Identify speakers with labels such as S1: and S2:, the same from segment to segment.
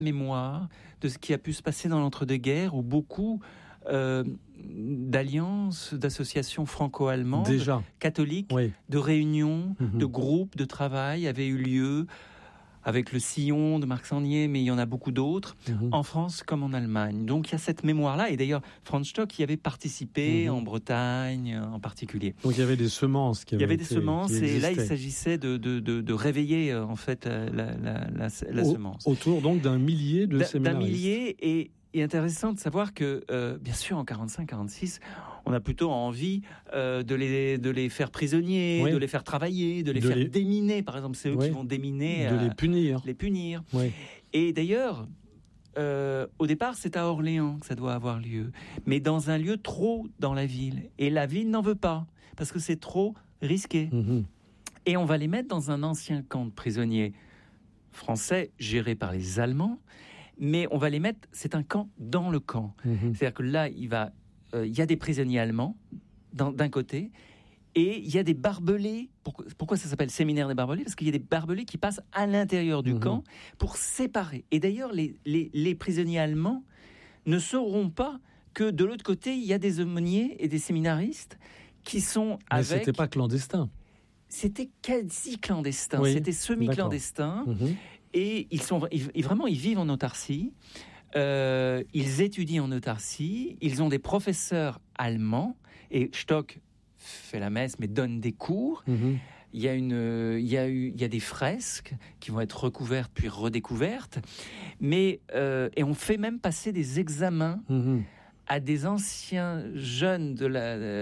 S1: mémoire de ce qui a pu se passer dans l'entre-deux-guerres, où beaucoup d'alliances, d'associations franco-allemandes, catholiques, de réunions, de groupes de travail avaient eu lieu, avec le Sillon de Marc Sangnier, mais il y en a beaucoup d'autres, en France comme en Allemagne. Donc il y a cette mémoire-là, et d'ailleurs Franz Stock y avait participé, en Bretagne en particulier.
S2: Donc il y avait des semences
S1: et là il s'agissait de réveiller en fait la semence.
S2: Autour donc d'un millier de séminaristes.
S1: D'un millier, et intéressant de savoir que, bien sûr, en 45-46, on a plutôt envie de les faire prisonniers, de les faire travailler, de les faire déminer. Par exemple, c'est eux qui vont déminer.
S2: De
S1: les punir. Oui. Et d'ailleurs, au départ, c'est à Orléans que ça doit avoir lieu. Mais dans un lieu trop dans la ville. Et la ville n'en veut pas, parce que c'est trop risqué. Et on va les mettre dans un ancien camp de prisonniers français, géré par les Allemands. Mais on va les mettre, c'est un camp dans le camp. C'est-à-dire que là, il y a des prisonniers allemands d'un côté, et il y a des barbelés. Pourquoi ça s'appelle séminaire des barbelés ? Parce qu'il y a des barbelés qui passent à l'intérieur du camp pour séparer. Et d'ailleurs, les prisonniers allemands ne sauront pas que de l'autre côté, il y a des aumôniers et des séminaristes qui sont avec...
S2: Mais c'était pas clandestin.
S1: C'était quasi clandestin, c'était semi-clandestin. Et ils vivent en autarcie, ils étudient en autarcie, ils ont des professeurs allemands, et Stock fait la messe mais donne des cours. Il y a des fresques qui vont être recouvertes puis redécouvertes, et on fait même passer des examens à des anciens jeunes de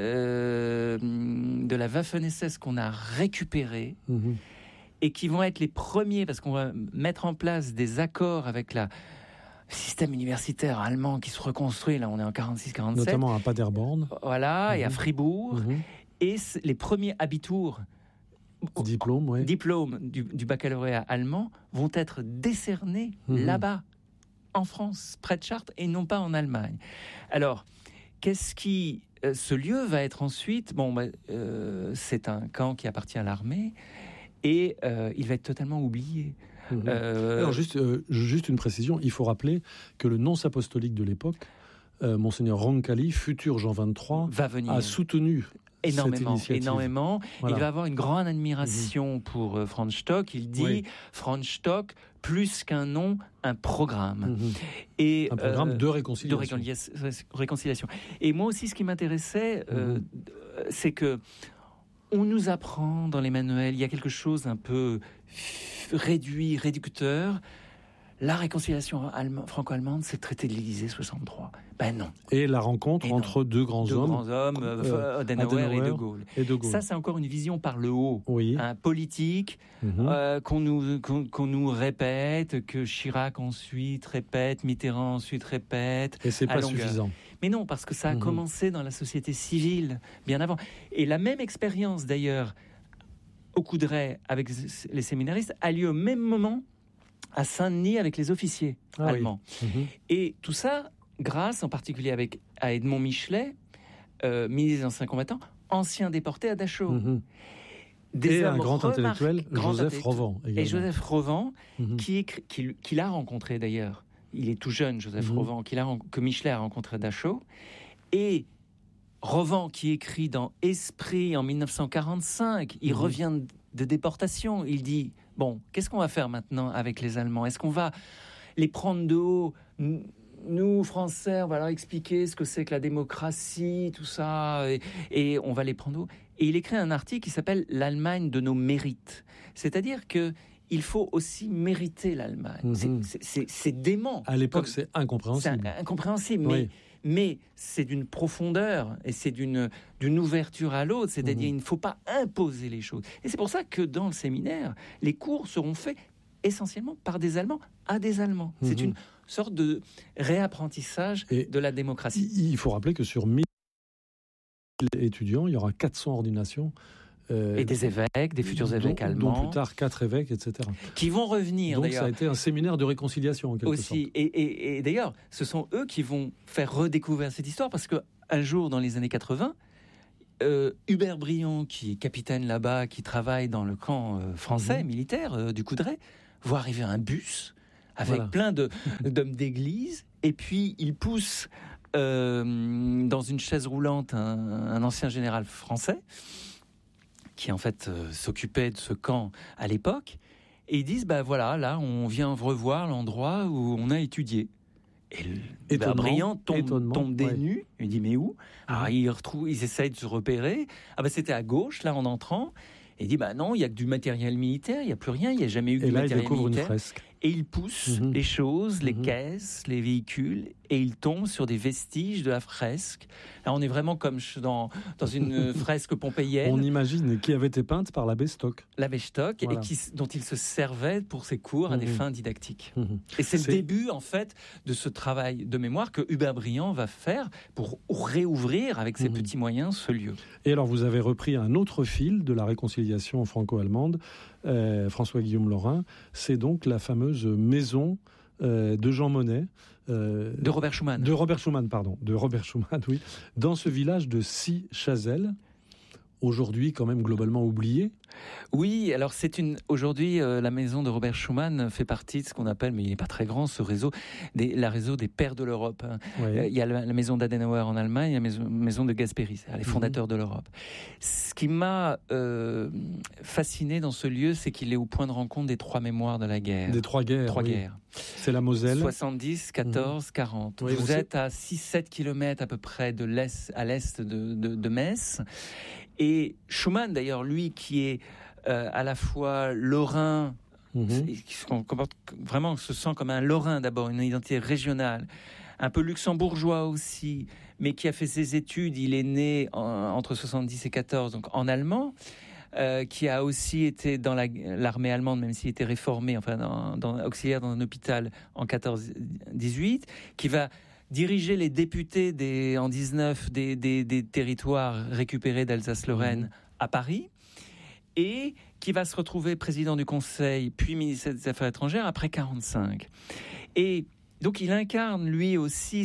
S1: la Waffen-SS qu'on a récupérés. Et qui vont être les premiers, parce qu'on va mettre en place des accords avec le système universitaire allemand qui se reconstruit, là on est en 46-47.
S2: Notamment à Paderborn.
S1: Voilà, et à Fribourg. Et les premiers Abitur, diplômes du baccalauréat allemand, vont être décernés là-bas, en France, près de Chartres, et non pas en Allemagne. Alors, ce lieu va être ensuite... c'est un camp qui appartient à l'armée, et il va être totalement oublié.
S2: Alors juste une précision, il faut rappeler que le nonce apostolique de l'époque, Monseigneur Roncalli, futur Jean XXIII, a soutenu
S1: énormément.
S2: Voilà.
S1: Il va avoir une grande admiration pour Franz Stock. Il dit Franz Stock, plus qu'un nom, un programme.
S2: Et un programme de réconciliation.
S1: Réconciliation. Et moi aussi, ce qui m'intéressait, c'est que on nous apprend dans les manuels, il y a quelque chose un peu réducteur. La réconciliation franco-allemande, c'est le traité de l'Élysée 63. Ben non.
S2: Et la rencontre entre deux grands hommes,
S1: Adenauer et De Gaulle. Ça, c'est encore une vision par le haut, politique, qu'on nous répète, que Chirac ensuite répète, Mitterrand ensuite répète.
S2: Et c'est pas suffisant.
S1: Mais non, parce que ça a commencé dans la société civile, bien avant. Et la même expérience, d'ailleurs, au Coudray, avec les séminaristes, a lieu au même moment à Saint-Denis avec les officiers allemands. Et tout ça, grâce en particulier à Edmond Michelet, ministre des Anciens Combattants, ancien déporté à Dachau.
S2: Et un grand intellectuel, Joseph Rovan.
S1: Et Joseph Rovan, qui l'a rencontré d'ailleurs. Il est tout jeune, Joseph Rovan, que Michelet a rencontré à Dachau. Et Rovan, qui écrit dans Esprit en 1945, il revient de déportation. Il dit, bon, qu'est-ce qu'on va faire maintenant avec les Allemands ? Est-ce qu'on va les prendre de haut ? Nous, Français, on va leur expliquer ce que c'est que la démocratie, tout ça, et on va les prendre de haut. Et il écrit un article qui s'appelle « L'Allemagne de nos mérites ». C'est-à-dire que il faut aussi mériter l'Allemagne. C'est dément.
S2: À l'époque, c'est incompréhensible.
S1: C'est incompréhensible, mais c'est d'une profondeur et c'est d'une ouverture à l'autre. C'est-à-dire, il ne faut pas imposer les choses. Et c'est pour ça que dans le séminaire, les cours seront faits essentiellement par des Allemands à des Allemands. C'est une sorte de réapprentissage de la démocratie.
S2: Il faut rappeler que sur 1000 étudiants, il y aura 400 ordinations.
S1: Et des évêques, des futurs évêques allemands.
S2: Dont plus tard 4 évêques, etc.
S1: Qui vont revenir,
S2: donc,
S1: d'ailleurs.
S2: Donc ça a été un séminaire de réconciliation, en quelque sorte.
S1: Et d'ailleurs, ce sont eux qui vont faire redécouvrir cette histoire, parce qu'un jour, dans les années 80, Hubert Briand, qui est capitaine là-bas, qui travaille dans le camp français, militaire, du Coudray, voit arriver un bus avec plein d'hommes d'église. Et puis, il pousse dans une chaise roulante un ancien général français qui, en fait, s'occupait de ce camp à l'époque. Et ils disent, voilà, là, on vient revoir l'endroit où on a étudié. Et Hubert Briand tombe des nues. Il dit, mais où? Alors, ils essayent de se repérer. C'était à gauche, là, en entrant. Et il dit, non, il n'y a que du matériel militaire, il n'y a plus rien, il n'y a jamais eu de matériel militaire. Et là, il découvre une fresque. Et il pousse les choses, les caisses, les véhicules, et il tombe sur des vestiges de la fresque. Là, on est vraiment comme dans une fresque pompéienne.
S2: On imagine, qui avait été peinte par l'abbé Stock.
S1: L'abbé Stock, voilà. Et dont il se servait pour ses cours à des fins didactiques. Et c'est le début, en fait, de ce travail de mémoire que Hubert Briand va faire pour réouvrir, avec ses petits moyens, ce lieu.
S2: Et alors, vous avez repris un autre fil de la réconciliation franco-allemande, François-Guillaume Laurin, c'est donc la fameuse maison de Jean Monnet.
S1: De Robert Schuman.
S2: De Robert Schuman, oui. Dans ce village de Six-Chazelles, aujourd'hui quand même globalement oublié.
S1: Oui, alors aujourd'hui la maison de Robert Schuman fait partie de ce qu'on appelle, mais il n'est pas très grand, ce réseau, la réseau des pères de l'Europe. Oui. Il y a la maison d'Adenauer en Allemagne, la maison de Gasperi, c'est-à-dire les fondateurs de l'Europe. Ce qui m'a fasciné dans ce lieu, c'est qu'il est au point de rencontre des trois mémoires de la guerre.
S2: Des trois guerres.
S1: Guerres.
S2: C'est la Moselle.
S1: 70, 14, 40. Oui, vous êtes à 6-7 km à peu près à l'est de Metz. Et Schuman, d'ailleurs, lui qui est à la fois lorrain, qui se sent comme un lorrain d'abord, une identité régionale, un peu luxembourgeois aussi, mais qui a fait ses études, il est né entre 70 et 14, donc en allemand, qui a aussi été dans l'armée allemande, même s'il était réformé, auxiliaire dans un hôpital en 14-18, qui va diriger les députés en 19 des territoires récupérés d'Alsace-Lorraine à Paris, et qui va se retrouver président du Conseil, puis ministre des Affaires étrangères après 45. Et donc il incarne lui aussi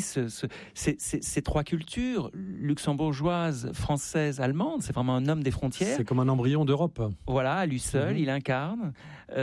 S1: ces trois cultures, luxembourgeoise, française, allemande. C'est vraiment un homme des frontières.
S2: C'est comme un embryon d'Europe.
S1: Voilà, à lui seul, il incarne.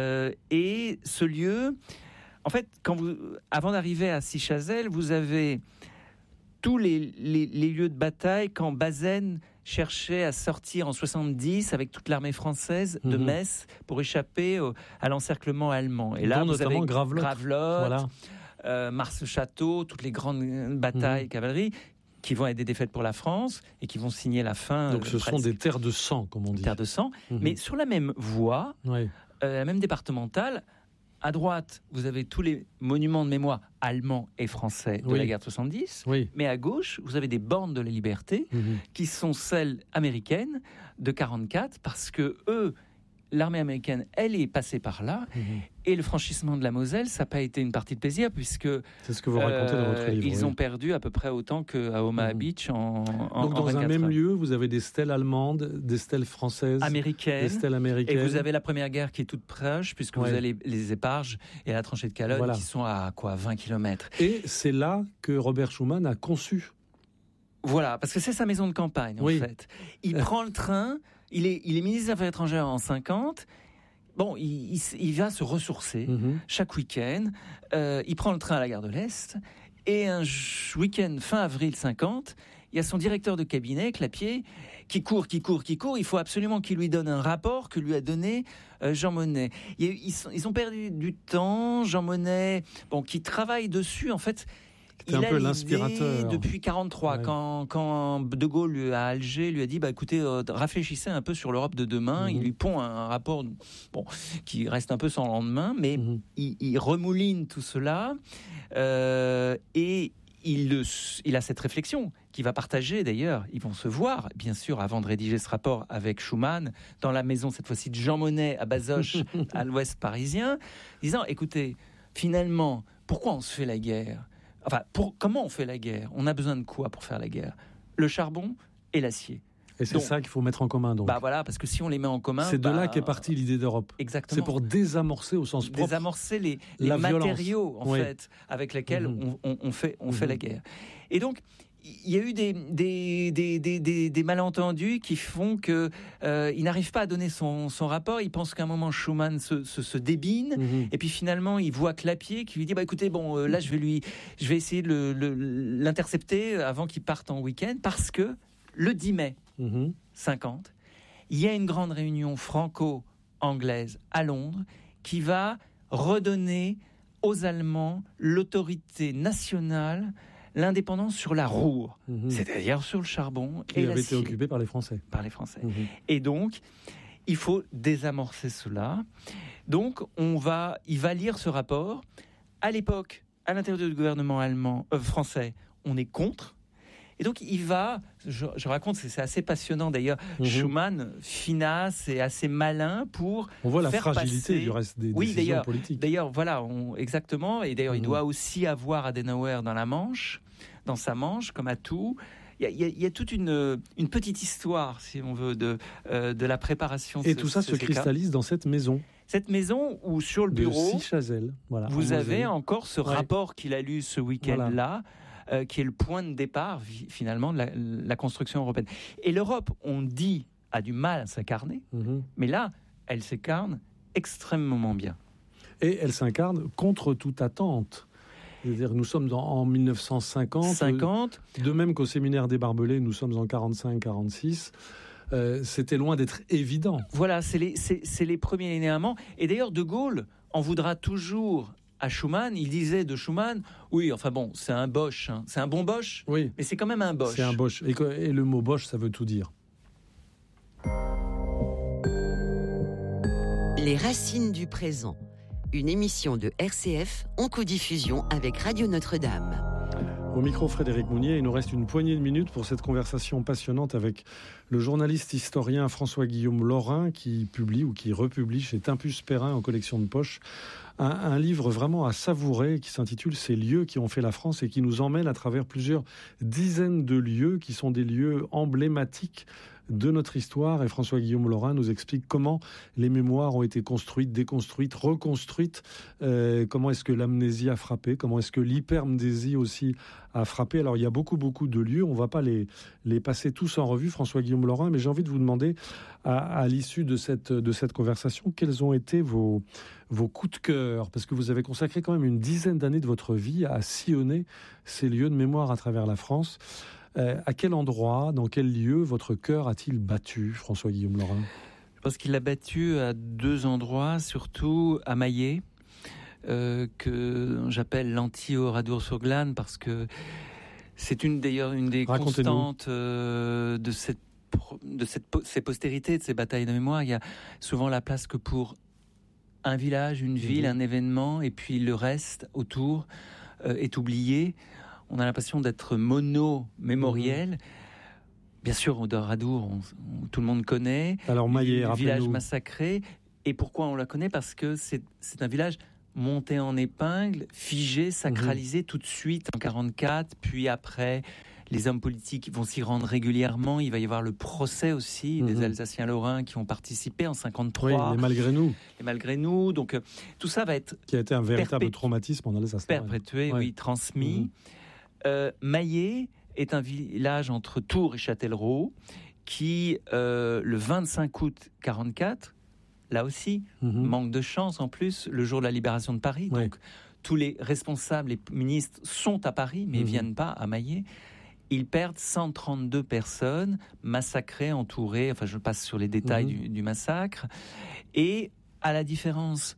S1: Et ce lieu... En fait, avant d'arriver à Six-Chazelles, vous avez tous les lieux de bataille quand Bazaine cherchait à sortir en 70 avec toute l'armée française de Metz pour échapper à l'encerclement allemand. Et là, vous avez Gravelotte, Mars-le-Château, toutes les grandes batailles cavalerie qui vont être des défaites pour la France et qui vont signer la fin.
S2: Donc ce sont des terres de sang, comme on dit.
S1: Terres de sang, mais sur la même voie, la même départementale. À droite, vous avez tous les monuments de mémoire allemands et français de la guerre de 70. Mais à gauche, vous avez des bornes de la liberté qui sont celles américaines de 44, parce que l'armée américaine, elle est passée par là. Et le franchissement de la Moselle, ça n'a pas été une partie de plaisir, puisque
S2: c'est ce que vous racontez dans votre livre.
S1: Ils ont perdu à peu près autant qu'à Omaha Beach
S2: Donc dans un même lieu, vous avez des stèles allemandes, des stèles françaises,
S1: américaines,
S2: des stèles américaines.
S1: Et vous avez la Première Guerre qui est toute proche, puisque vous avez les Éparges et la tranchée de Calonne qui sont à 20 km.
S2: Et c'est là que Robert Schuman a conçu.
S1: Voilà, parce que c'est sa maison de campagne, en fait. Il prend le train, il est ministre des Affaires étrangères en 50. Bon, il va se ressourcer chaque week-end. Il prend le train à la gare de l'Est. Et un week-end fin avril 50, il y a son directeur de cabinet, Clapier, qui court. Il faut absolument qu'il lui donne un rapport que lui a donné Jean Monnet. Ils ont perdu du temps. Jean Monnet, qui travaille dessus, en fait...
S2: C'était un peu l'inspirateur.
S1: Depuis 43, quand De Gaulle à Alger lui a dit écoutez, réfléchissez un peu sur l'Europe de demain. Il lui pond un rapport qui reste un peu sans lendemain, mais il remouline tout cela et il a cette réflexion qu'il va partager d'ailleurs. Ils vont se voir, bien sûr, avant de rédiger ce rapport avec Schuman, dans la maison cette fois-ci de Jean Monnet à Bazoches, à l'ouest parisien, disant écoutez, finalement, pourquoi on se fait la guerre ? Comment on fait la guerre ? On a besoin de quoi pour faire la guerre ? Le charbon et l'acier.
S2: Et c'est ça qu'il faut mettre en commun, donc.
S1: Voilà, parce que si on les met en commun...
S2: C'est de là qu'est partie l'idée d'Europe.
S1: Exactement.
S2: C'est pour désamorcer au sens propre.
S1: Désamorcer les matériaux, en fait, avec lesquels on fait la guerre. Et donc, il y a eu des malentendus qui font qu'il n'arrive pas à donner son rapport. Il pense qu'à un moment, Schuman se débine. Et puis finalement, il voit Clapier qui lui dit écoutez, là, je vais essayer de l'intercepter avant qu'il parte en week-end. Parce que le 10 mai 50, il y a une grande réunion franco-anglaise à Londres qui va redonner aux Allemands l'autorité nationale, l'indépendance sur la Roure, c'est-à-dire sur le charbon.
S2: Qui avait été occupé par les Français.
S1: Et donc, il faut désamorcer cela. Donc, il va lire ce rapport. À l'époque, à l'intérieur du gouvernement français, on est contre. Et donc, il va, je raconte, c'est assez passionnant d'ailleurs, Schuman, finasse et assez malin pour
S2: on voit la
S1: faire
S2: fragilité
S1: passer...
S2: du reste des décisions politiques.
S1: D'ailleurs, voilà, exactement. Et d'ailleurs, il doit aussi avoir Adenauer dans sa manche, comme à tout. Il y a toute une petite histoire, si on veut, de la préparation.
S2: Et tout ça se cristallise dans cette maison.
S1: Cette maison où, sur le bureau,
S2: de Sichazel, voilà,
S1: vous avez encore ce rapport qu'il a lu ce week-end-là, qui est le point de départ, finalement, de la construction européenne. Et l'Europe, on dit, a du mal à s'incarner, mais là, elle s'incarne extrêmement bien.
S2: Et elle s'incarne contre toute attente. C'est-à-dire, nous sommes en 1950, de même qu'au séminaire des Barbelés, nous sommes en 45-46. C'était loin d'être évident.
S1: Voilà, c'est les premiers linéaments. Et d'ailleurs, De Gaulle en voudra toujours à Schuman. Il disait de Schuman, oui, enfin bon, c'est un Bosch, hein. C'est un bon Bosch,
S2: oui,
S1: mais c'est quand même un Bosch.
S2: C'est un Bosch. Et le mot Bosch, ça veut tout dire.
S3: Les racines du présent. Une émission de RCF en codiffusion avec Radio Notre-Dame.
S2: Au micro, Frédéric Mounier, il nous reste une poignée de minutes pour cette conversation passionnante avec le journaliste historien François-Guillaume Laurin qui publie ou qui republie chez Tempus Perrin en collection de poche un livre vraiment à savourer qui s'intitule « Ces lieux qui ont fait la France » et qui nous emmène à travers plusieurs dizaines de lieux qui sont des lieux emblématiques de notre histoire. Et François-Guillaume Laurin nous explique comment les mémoires ont été construites, déconstruites, reconstruites, comment est-ce que l'amnésie a frappé, comment est-ce que l'hypermnésie aussi a frappé. Alors il y a beaucoup de lieux, on ne va pas les passer tous en revue, François-Guillaume Laurin, mais j'ai envie de vous demander à l'issue de cette conversation, quels ont été vos coups de cœur, parce que vous avez consacré quand même une dizaine d'années de votre vie à sillonner ces lieux de mémoire à travers la France. À quel endroit, dans quel lieu votre cœur a-t-il battu, François-Guillaume Laurin ?
S1: Je pense qu'il l'a battu à 2 endroits, surtout à Maillé, que j'appelle l'anti-Oradour-sur-Glane, parce que c'est d'ailleurs une des constantes de ces postérités, de ces batailles de mémoire. Il y a souvent la place que pour un village, une ville, un événement, et puis le reste autour est oublié. On a l'impression d'être mono-mémoriel. Bien sûr, Oradour, tout le monde connaît.
S2: Alors Maillé,
S1: le village massacré. Et pourquoi on la connaît ? Parce que c'est un village monté en épingle, figé, sacralisé tout de suite en 1944. Puis après, les hommes politiques vont s'y rendre régulièrement. Il va y avoir le procès aussi des Alsaciens-Lorrains qui ont participé en 1953.
S2: Oui, les malgré nous.
S1: Donc tout ça va être...
S2: Qui a été un véritable traumatisme en Alsace.
S1: Perpétué, oui, transmis. Maillé est un village entre Tours et Châtellerault qui, le 25 août 1944, là aussi, manque de chance en plus, le jour de la libération de Paris. Oui. Donc, tous les responsables et ministres sont à Paris, mais ne viennent pas à Maillé. Ils perdent 132 personnes massacrées, entourées. Enfin, je passe sur les détails du massacre. Et à la différence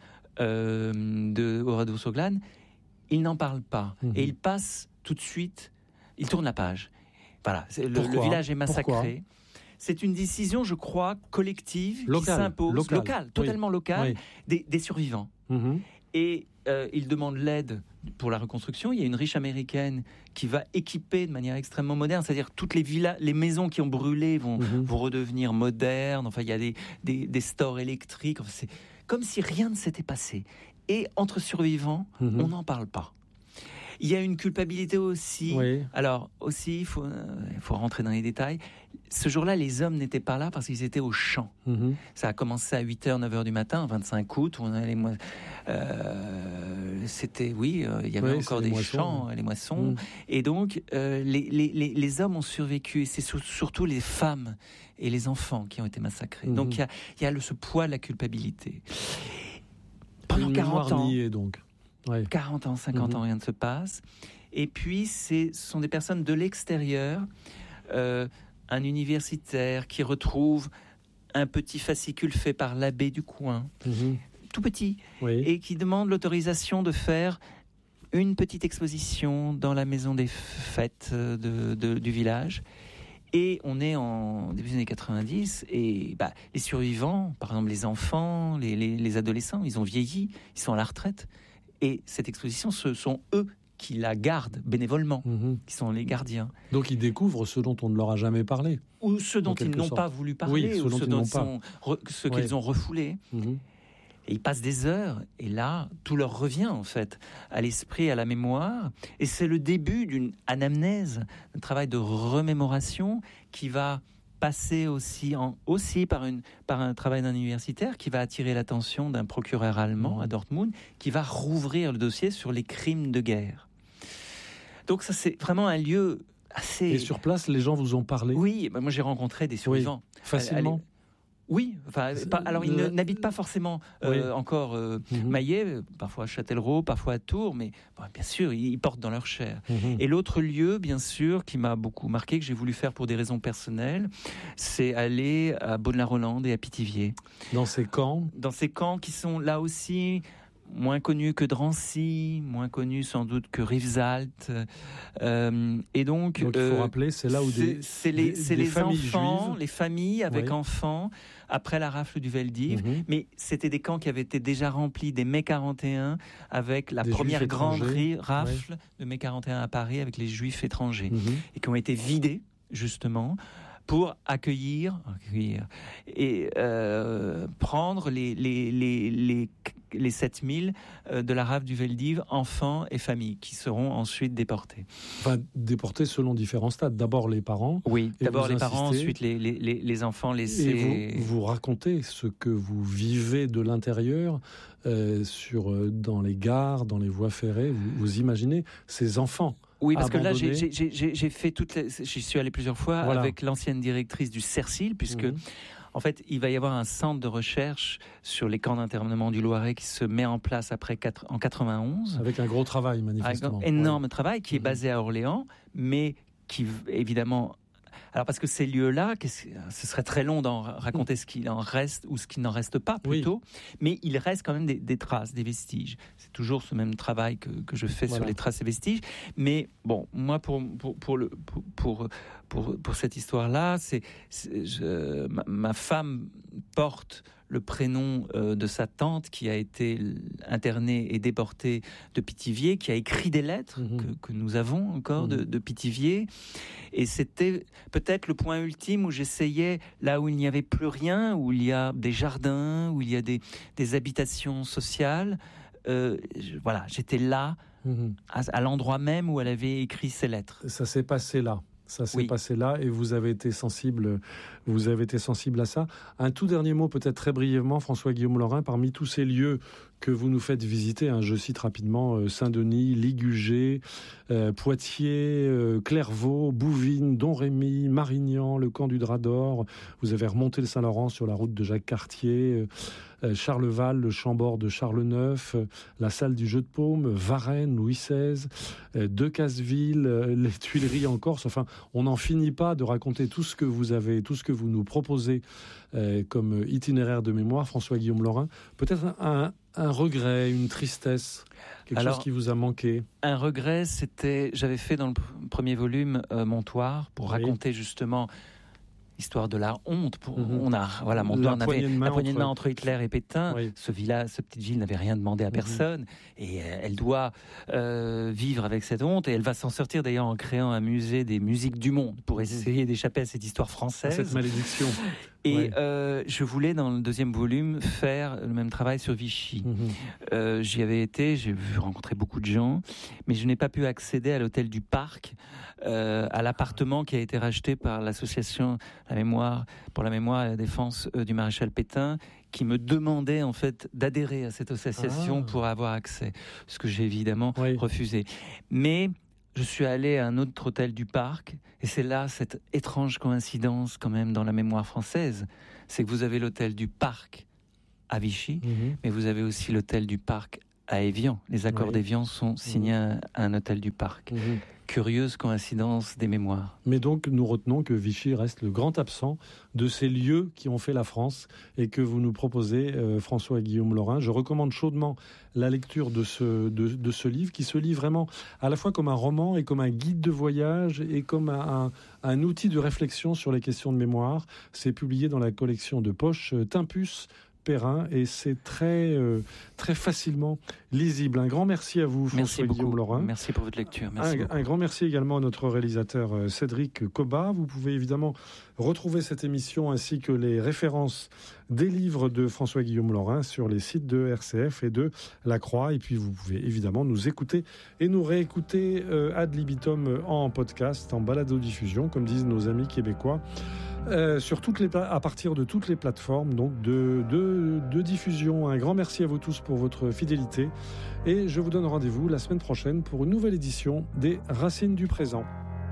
S1: de Oradour-sur-Glane, ils n'en parlent pas. Et ils passent tout de suite, ils tournent la page. Voilà, le village est massacré. Pourquoi ? C'est une décision, je crois, collective, qui s'impose, locale, totalement locale, des survivants. Et ils demandent l'aide pour la reconstruction. Il y a une riche américaine qui va équiper de manière extrêmement moderne, c'est-à-dire toutes les maisons qui ont brûlé vont redevenir modernes. Enfin, il y a des stores électriques. Enfin, c'est comme si rien ne s'était passé. Et entre survivants, on n'en parle pas. Il y a une culpabilité aussi.
S2: Oui.
S1: Alors, aussi, il faut rentrer dans les détails. Ce jour-là, les hommes n'étaient pas là parce qu'ils étaient au champ. Ça a commencé à 8h, 9h du matin, 25 août. On allait, c'était, il y avait encore des champs, les moissons. Et donc, les hommes ont survécu. Et c'est surtout les femmes et les enfants qui ont été massacrés. Donc, il y a ce poids de la culpabilité. Pendant 40 ans.
S2: Donc.
S1: 40 ans, 50 ans, rien ne se passe. Et puis, ce sont des personnes de l'extérieur, un universitaire qui retrouve un petit fascicule fait par l'abbé du coin, tout petit, et qui demande l'autorisation de faire une petite exposition dans la maison des fêtes du village. Et on est en début des années 90, et les survivants, par exemple les enfants, les adolescents, ils ont vieilli, ils sont à la retraite. Et cette exposition, ce sont eux qui la gardent bénévolement, qui sont les gardiens.
S2: Donc ils découvrent ce dont on ne leur a jamais parlé.
S1: Ou ceux dont ils n'ont pas voulu parler, ou ceux qu'ils ont refoulés. Et ils passent des heures, et là, tout leur revient en fait, à l'esprit, à la mémoire. Et c'est le début d'une anamnèse, un travail de remémoration qui va passer aussi par un travail d'un universitaire qui va attirer l'attention d'un procureur allemand à Dortmund, qui va rouvrir le dossier sur les crimes de guerre. Donc ça, c'est vraiment un lieu assez...
S2: Et sur place, les gens vous ont parlé ?
S1: Oui, moi j'ai rencontré des survivants.
S2: Facilement ?
S1: Oui, alors ils n'habitent pas forcément encore Maillet, parfois à Châtellerault, parfois à Tours, mais bien sûr, ils portent dans leur chair. Et l'autre lieu, bien sûr, qui m'a beaucoup marqué, que j'ai voulu faire pour des raisons personnelles, c'est aller à Beaune-la-Rolande et à Pithiviers.
S2: Dans ces camps ? Dans
S1: ces camps qui sont là aussi... moins connu que Drancy, moins connu sans doute que Rivesaltes. Et donc
S2: il faut rappeler, c'est là où
S1: c'est les enfants, juives. Les familles avec enfants, après la rafle du Veldiv. Mais c'était des camps qui avaient été déjà remplis dès mai 41, avec la première grande rafle de mai 41 à Paris, avec les Juifs étrangers, et qui ont été vidés, justement, pour accueillir et prendre les 7000 de la rafle du Veldiv, enfants et familles, qui seront ensuite déportés.
S2: Enfin, déportés selon différents stades. D'abord les parents.
S1: Oui, d'abord les parents, ensuite les enfants laissés.
S2: Et vous racontez ce que vous vivez de l'intérieur, dans les gares, dans les voies ferrées. Vous imaginez ces enfants.
S1: Oui, parce que là, j'ai fait j'y suis allé plusieurs fois avec l'ancienne directrice du CERCIL, puisque en fait, il va y avoir un centre de recherche sur les camps d'internement du Loiret qui se met en place en 91.
S2: Avec un gros travail, manifestement.
S1: Un énorme travail qui est basé à Orléans, mais qui, évidemment... Alors, parce que ces lieux-là, ce serait très long d'en raconter ce qu'il en reste ou ce qu'il n'en reste pas, plutôt. Mais il reste quand même des traces, des vestiges. C'est toujours ce même travail que je fais sur les traces et vestiges. Mais bon, moi, pour cette histoire-là, ma femme porte le prénom de sa tante qui a été internée et déportée de Pithiviers, qui a écrit des lettres que nous avons encore de Pithiviers. Et c'était peut-être le point ultime où j'essayais, là où il n'y avait plus rien, où il y a des jardins, où il y a des habitations sociales. J'étais là, à l'endroit même où elle avait écrit ces lettres.
S2: Ça s'est passé là. Ça s'est passé là et vous avez été sensible à ça. Un tout dernier mot, peut-être très brièvement, François-Guillaume Laurin, parmi tous ces lieux que vous nous faites visiter, je cite rapidement Saint-Denis, Ligugé, Poitiers, Clairvaux, Bouvines, Domrémy, Marignan, le camp du Drap d'Or. Vous avez remonté le Saint-Laurent sur la route de Jacques Cartier, Charleval, le Chambord de Charles-Neuf, la salle du Jeu de Paume, Varennes, Louis XVI, Decazeville, les Tuileries en Corse. Enfin, on n'en finit pas de raconter tout ce que vous nous proposez comme itinéraire de mémoire, François-Guillaume Laurin. Peut-être un regret, une tristesse, quelque chose qui vous a manqué.
S1: Un regret, j'avais fait dans le premier volume Montoire pour raconter justement l'histoire de la honte. Montoire, on avait la poignée de main entre Hitler et Pétain. Oui. Cette petite ville n'avait rien demandé à personne et elle doit vivre avec cette honte, et elle va s'en sortir d'ailleurs en créant un musée des musiques du monde pour essayer d'échapper à cette histoire française.
S2: À cette malédiction.
S1: Et je voulais, dans le deuxième volume, faire le même travail sur Vichy. J'y avais été, j'ai rencontré beaucoup de gens, mais je n'ai pas pu accéder à l'hôtel du Parc, à l'appartement qui a été racheté par l'association pour la mémoire et la défense du maréchal Pétain, qui me demandait en fait d'adhérer à cette association pour avoir accès, ce que j'ai évidemment refusé. Mais je suis allé à un autre hôtel du Parc, et c'est là cette étrange coïncidence quand même dans la mémoire française, c'est que vous avez l'hôtel du Parc à Vichy, mais vous avez aussi l'hôtel du Parc à Évian. Les accords d'Évian sont signés à un hôtel du Parc. Curieuse coïncidence des mémoires.
S2: Mais donc, nous retenons que Vichy reste le grand absent de ces lieux qui ont fait la France et que vous nous proposez, François-Guillaume Laurin. Je recommande chaudement la lecture de ce livre, qui se lit vraiment à la fois comme un roman et comme un guide de voyage et comme un outil de réflexion sur les questions de mémoire. C'est publié dans la collection de poche Timpus Perrin, et c'est très facilement lisible. Un grand merci à vous, François-Guillaume Laurin.
S1: Merci pour votre lecture. Merci
S2: un grand merci également à notre réalisateur Cédric Cobat. Vous pouvez évidemment retrouver cette émission ainsi que les références des livres de François-Guillaume Laurin sur les sites de RCF et de La Croix. Et puis vous pouvez évidemment nous écouter et nous réécouter ad libitum en podcast, en balado-diffusion, comme disent nos amis québécois. À partir de toutes les plateformes donc de diffusion. Un grand merci à vous tous pour votre fidélité, et je vous donne rendez-vous la semaine prochaine pour une nouvelle édition des Racines du présent.